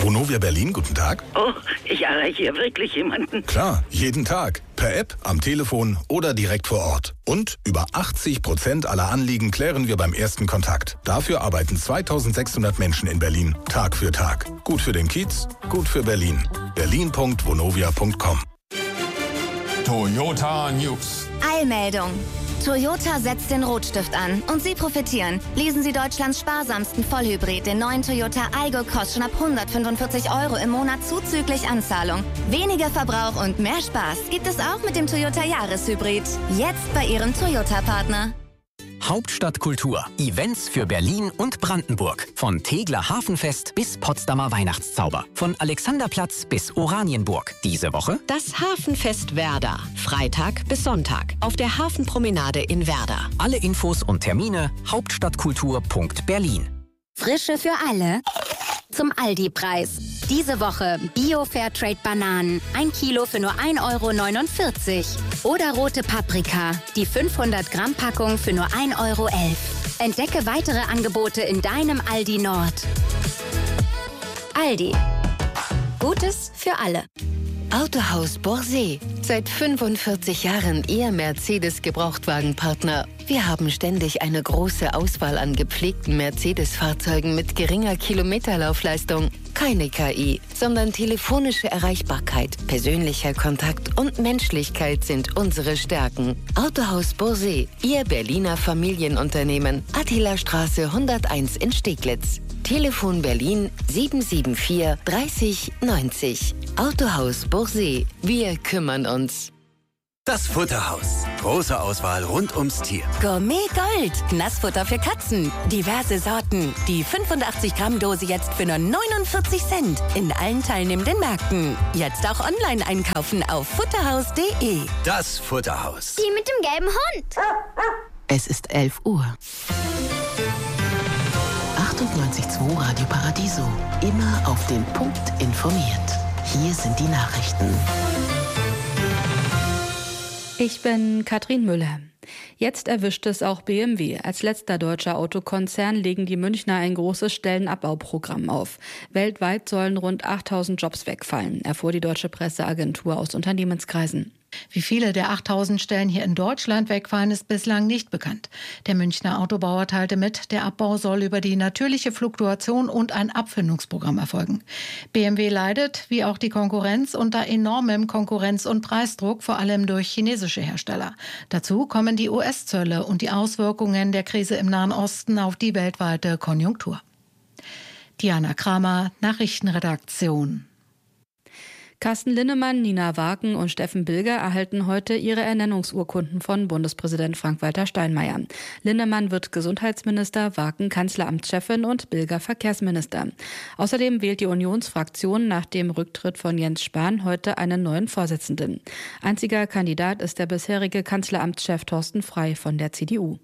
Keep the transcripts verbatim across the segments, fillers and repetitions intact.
Vonovia Berlin, guten Tag. Oh, ich erreiche hier wirklich jemanden. Klar, jeden Tag. Per App, am Telefon oder direkt vor Ort. Und über achtzig Prozent aller Anliegen klären wir beim ersten Kontakt. Dafür arbeiten zweitausendsechshundert Menschen in Berlin, Tag für Tag. Gut für den Kiez, gut für Berlin. berlin punkt vonovia punkt com. Toyota News. Eilmeldung. Toyota setzt den Rotstift an und Sie profitieren. Lesen Sie Deutschlands sparsamsten Vollhybrid, den neuen Toyota Aygo, kostet schon ab hundertfünfundvierzig Euro im Monat zuzüglich Anzahlung. Weniger Verbrauch und mehr Spaß gibt es auch mit dem Toyota Jahreshybrid. Jetzt bei Ihrem Toyota-Partner. Hauptstadtkultur. Events für Berlin und Brandenburg. Von Tegeler Hafenfest bis Potsdamer Weihnachtszauber. Von Alexanderplatz bis Oranienburg. Diese Woche das Hafenfest Werder. Freitag bis Sonntag. Auf der Hafenpromenade in Werder. Alle Infos und Termine hauptstadtkultur punkt berlin. Frische für alle. Zum Aldi-Preis. Diese Woche Bio-Fairtrade-Bananen. Ein Kilo für nur ein Euro neunundvierzig. Oder rote Paprika. Die fünfhundert Gramm Packung für nur ein Euro elf. Entdecke weitere Angebote in deinem Aldi Nord. Aldi. Gutes für alle. Autohaus Borsee. Seit fünfundvierzig Jahren Ihr Mercedes-Gebrauchtwagenpartner. Wir haben ständig eine große Auswahl an gepflegten Mercedes-Fahrzeugen mit geringer Kilometerlaufleistung. Keine K I, sondern telefonische Erreichbarkeit, persönlicher Kontakt und Menschlichkeit sind unsere Stärken. Autohaus Borsee, Ihr Berliner Familienunternehmen. Attilastraße hunderteins in Steglitz. Telefon Berlin sieben sieben vier dreißig neunzig. Autohaus Borsee. Wir kümmern uns. Das Futterhaus. Große Auswahl rund ums Tier. Gourmet Gold. Nassfutter für Katzen. Diverse Sorten. Die fünfundachtzig Gramm Dose jetzt für nur neunundvierzig Cent. In allen teilnehmenden Märkten. Jetzt auch online einkaufen auf futterhaus punkt de. Das Futterhaus. Die mit dem gelben Hund. Es ist elf Uhr. achtundneunzig Komma zwei Radio Paradiso. Immer auf den Punkt informiert. Hier sind die Nachrichten. Ich bin Katrin Müller. Jetzt erwischt es auch B M W. Als letzter deutscher Autokonzern legen die Münchner ein großes Stellenabbauprogramm auf. Weltweit sollen rund achttausend Jobs wegfallen, erfuhr die deutsche Presseagentur aus Unternehmenskreisen. Wie viele der achttausend Stellen hier in Deutschland wegfallen, ist bislang nicht bekannt. Der Münchner Autobauer teilte mit, der Abbau soll über die natürliche Fluktuation und ein Abfindungsprogramm erfolgen. B M W leidet, wie auch die Konkurrenz, unter enormem Konkurrenz- und Preisdruck, vor allem durch chinesische Hersteller. Dazu kommen die U S-Zölle und die Auswirkungen der Krise im Nahen Osten auf die weltweite Konjunktur. Diana Kramer, Nachrichtenredaktion. Carsten Linnemann, Nina Wagen und Steffen Bilger erhalten heute ihre Ernennungsurkunden von Bundespräsident Frank-Walter Steinmeier. Linnemann wird Gesundheitsminister, Wagen Kanzleramtschefin und Bilger Verkehrsminister. Außerdem wählt die Unionsfraktion nach dem Rücktritt von Jens Spahn heute einen neuen Vorsitzenden. Einziger Kandidat ist der bisherige Kanzleramtschef Thorsten Frey von der C D U.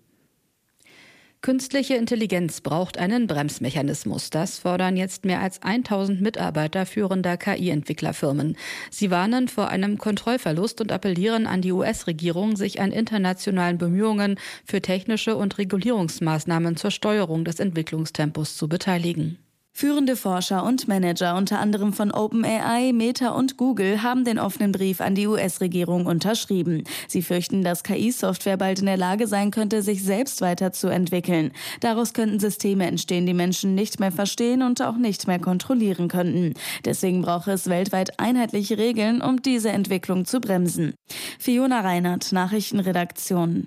Künstliche Intelligenz braucht einen Bremsmechanismus. Das fordern jetzt mehr als tausend Mitarbeiter führender K I-Entwicklerfirmen. Sie warnen vor einem Kontrollverlust und appellieren an die U S-Regierung, sich an internationalen Bemühungen für technische und Regulierungsmaßnahmen zur Steuerung des Entwicklungstempos zu beteiligen. Führende Forscher und Manager, unter anderem von OpenAI, Meta und Google, haben den offenen Brief an die U S-Regierung unterschrieben. Sie fürchten, dass K I-Software bald in der Lage sein könnte, sich selbst weiterzuentwickeln. Daraus könnten Systeme entstehen, die Menschen nicht mehr verstehen und auch nicht mehr kontrollieren könnten. Deswegen braucht es weltweit einheitliche Regeln, um diese Entwicklung zu bremsen. Fiona Reinhardt, Nachrichtenredaktion.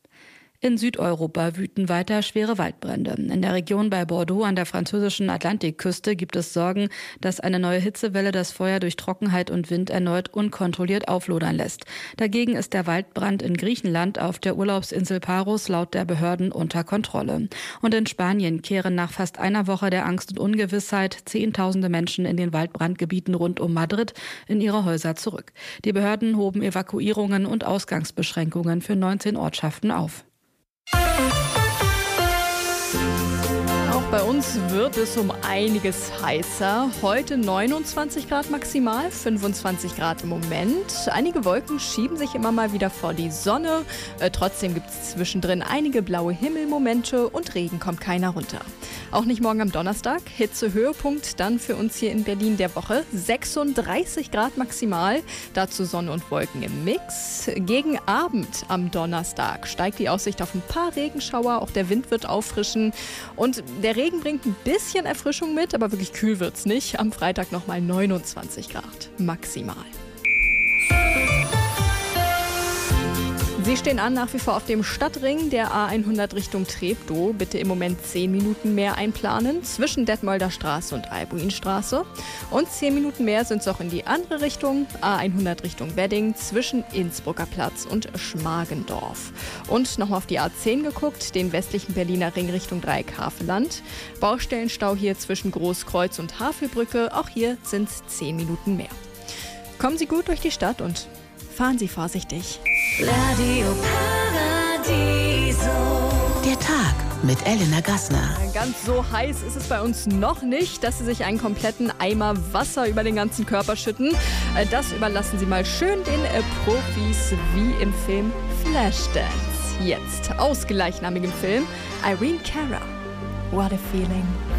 In Südeuropa wüten weiter schwere Waldbrände. In der Region bei Bordeaux an der französischen Atlantikküste gibt es Sorgen, dass eine neue Hitzewelle das Feuer durch Trockenheit und Wind erneut unkontrolliert auflodern lässt. Dagegen ist der Waldbrand in Griechenland auf der Urlaubsinsel Paros laut der Behörden unter Kontrolle. Und in Spanien kehren nach fast einer Woche der Angst und Ungewissheit Zehntausende Menschen in den Waldbrandgebieten rund um Madrid in ihre Häuser zurück. Die Behörden hoben Evakuierungen und Ausgangsbeschränkungen für neunzehn Ortschaften auf. Auch Bei uns wird es um einiges heißer. Heute neunundzwanzig Grad maximal, fünfundzwanzig Grad im Moment. Einige Wolken schieben sich immer mal wieder vor die Sonne. Äh, trotzdem gibt es zwischendrin einige blaue Himmelmomente und Regen kommt keiner runter. Auch nicht morgen am Donnerstag. Hitzehöhepunkt dann für uns hier in Berlin der Woche. sechsunddreißig Grad maximal. Dazu Sonne und Wolken im Mix. Gegen Abend am Donnerstag steigt die Aussicht auf ein paar Regenschauer. Auch der Wind wird auffrischen. Und der Regen bringt ein bisschen Erfrischung mit, aber wirklich kühl wird's nicht. Am Freitag nochmal neunundzwanzig Grad maximal. Sie stehen an nach wie vor auf dem Stadtring der A hundert Richtung Treptow. Bitte im Moment zehn Minuten mehr einplanen zwischen Detmolder Straße und Albuinstraße. Und zehn Minuten mehr sind es auch in die andere Richtung, A hundert Richtung Wedding, zwischen Innsbrucker Platz und Schmargendorf. Und nochmal auf die A zehn geguckt, den westlichen Berliner Ring Richtung Dreieck Havelland. Baustellenstau hier zwischen Großkreuz und Havelbrücke. Auch hier sind es zehn Minuten mehr. Kommen Sie gut durch die Stadt und fahren Sie vorsichtig. Radio Paradiso. Der Tag mit Elena Gassner. Ganz so heiß ist es bei uns noch nicht, dass Sie sich einen kompletten Eimer Wasser über den ganzen Körper schütten. Das überlassen Sie mal schön den Profis wie im Film Flashdance. Jetzt aus gleichnamigem Film Irene Cara. What a feeling.